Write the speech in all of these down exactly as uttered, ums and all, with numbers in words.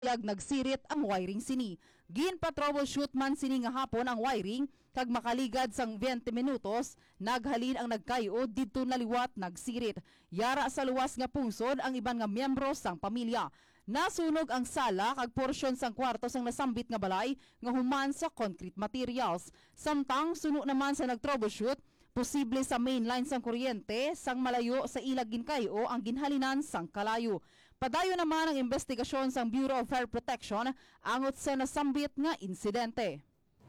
Yag nagsirit ang wiring sini. Gin pa troubleshoot man sini nga hapon ang wiring kag makaligad sang twenty minutos naghalin ang nagkayo didto naliwat nagsirit. Yara sa luwas nga pungsod ang iban nga miyembro sang pamilya. Nasunog ang sala kag porsyon sang kwarto sang nasambit nga balay nga human sa concrete materials. Samtang suno naman sa nag-troubleshoot posible sa main line sang kuryente sang malayo sa ilag ginkayo ang ginhalinan sang kalayo. Padayon naman ang investigasyon sang Bureau of Fire Protection angot sa nasambit nga insidente.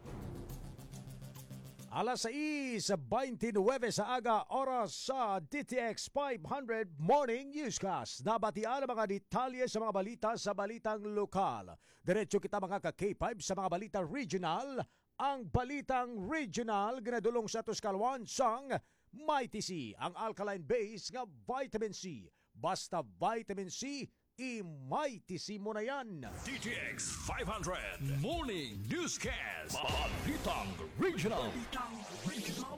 Alas sais twenty-nine sa aga oras sa D T X five hundred Morning Newscast. Nabatian ang mga detalye sa mga balita sa balitang lokal. Diretso kita mga ka-K five sa mga balita regional. Ang balitang regional ginadulong sa Tuscalwan sang Mighty C, ang alkaline base nga vitamin C. Basta vitamin C, i-Mighty C mo na yan. D T X five hundred Morning Newscast. Balitang Regional. Balitang Regional.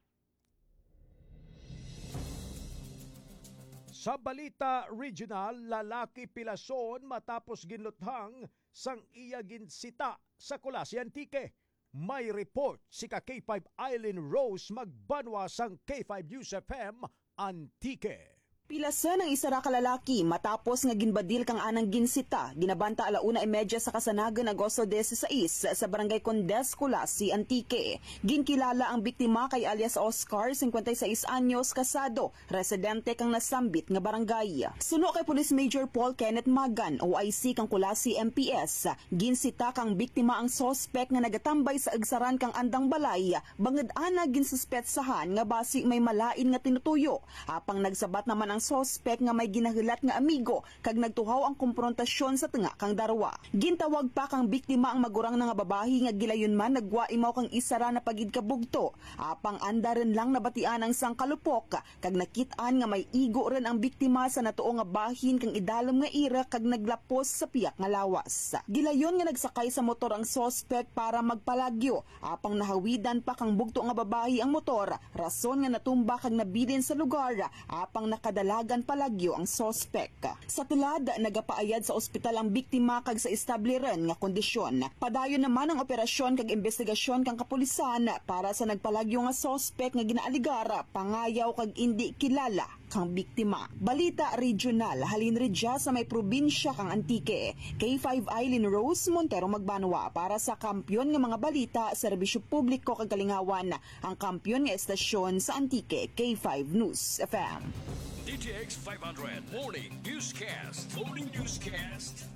Sa balita regional, lalaki pilason matapos ginluthang sang iya ginsita sa Kulasi Antique. May report si ka K five Eileen Rose magbanwa sang K five News F M Antique. Pilasan ang isa ra ka lalaki matapos nga ginbadil kang anang ginsita ginabanta alauna e medya sa kasanagan Agosto sixteen sa barangay Condes, Kulasi, Antique. Ginkilala ang biktima kay alias Oscar, fifty-six anyos, kasado, residente kang nasambit nga barangay. Suno kay Police Major Paul Kenneth Magan, O I C kang Kulasi M P S, ginsita kang biktima ang sospek nga nagatambay sa agsaran kang andang balay, bangod ana ginsuspetsahan nga basi may malain nga tinutuyo. Apang nagsabat naman ang ang sospek nga may ginahilat nga amigo kag nagtuhaw ang komprontasyon sa tunga kang darwa. Gintawag pa kang biktima ang magurang nga babahi nga gilayon man nagwa imaw kang isara na pagid kabugto. Apang andaren lang nabatian ang sang kalupok kag nakit-an nga may igo rin ang biktima sa natuo nga bahin kang idalom nga ira kag naglapos sa piyak nga lawas. Gilayon nga nagsakay sa motor ang sospek para magpalagyo. Apang nahawidan pa kang bugto nga babahi ang motor, rason nga natumba kag nabilin sa lugar. Apang nakadala Lagan palagyo ang sospek. Sa tulad, nagapaayad sa ospital ang biktima kag sa establiren nga kondisyon. Padayon naman ang operasyon kag investigasyon kang kapulisan para sa nagpalagyo nga sospek nga ginaaligara, pangayaw kag indi kilala kang biktima. Balita regional, halin ridya sa may probinsya kang Antique. K five Eileen Rose Montero magbanwa para sa kampyon nga mga balita, serbisyo publiko kag kalingawan. Ang kampyon nga estasyon sa Antique, K five News F M. D T X five hundred Morning Newscast. Morning Newscast.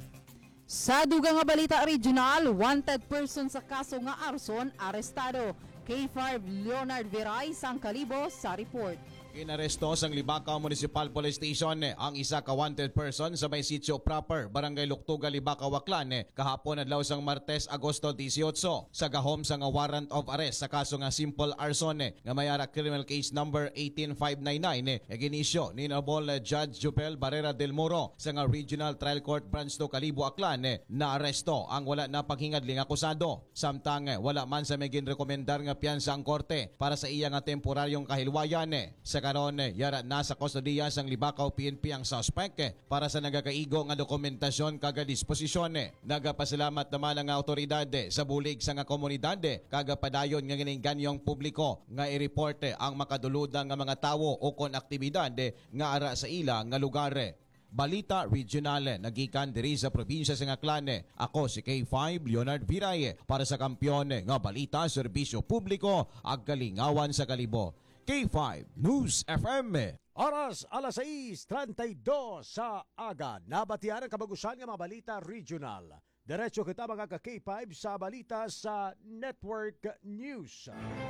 Sa dugang nga balita regional, wanted person sa kaso nga arson arestado. K five Leonard Viray sang Kalibo sa report. Inaresto sang Libacao Municipal Police Station ang isa ka wanted person sa may sitio proper, Barangay Luktuga, Libacao, Aklan kahapon adlaw sang Martes, Agosto eighteen sa gahom sa nga warrant of arrest sa kaso nga simple arson nga may ara criminal case number eighteen five ninety-nine e ginisyo ni Honorable Judge Jupel Barrera del Moro sa nga Regional Trial Court Branch two Kalibo, Aklan na aresto ang wala na paghingadling akusado. Samtang wala man sa may ginrekomendar nga piyansa ang korte para sa iya nga temporaryong kahilwayan. Sa karon yara nasa kustodiya sang Libacao P N P ang suspect para sa nagakaigo nga dokumentasyon kaga disposisyon. Nagapasalamat naman ang autoridad sa bulig sa nga komunidad kaga padayon nga gininganyong publiko nga i-report ang makaduludang nga mga tawo o kon aktibidad nga ara sa ila nga lugar. Balita regional nagikan diri sa probinsya sa Aklan. Ako si K five Leonard Viray para sa kampyon nga balita, serbisyo publiko ag kalingawan sa Kalibo. K five News F M. Oras alas sais thirty-two sa aga. Nabatian ang kabagusan ng mga balita regional. Diretso kita mga ka-K five sa balita sa Network News.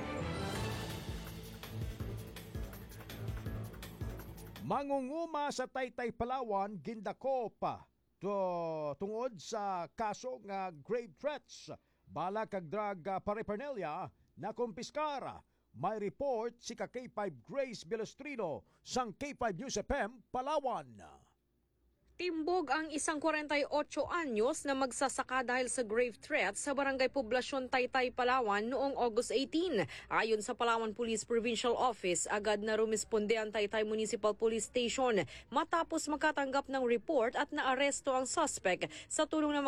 Mangunguma sa Taytay, Palawan, gindako pa to, tungod sa kaso nga grave threats. Bala kag drug paraphernalia na kumpiskara. May report si ka K five Grace Bilostrino sang K five News F M, Palawan. Timbog ang isang forty-eight anyos na magsasaka dahil sa grave threat sa barangay Poblasyon Taytay, Palawan noong August eighteen. Ayon sa Palawan Police Provincial Office, agad na rumisponde ang Taytay Municipal Police Station matapos makatanggap ng report at naaresto ang suspect sa tulong ng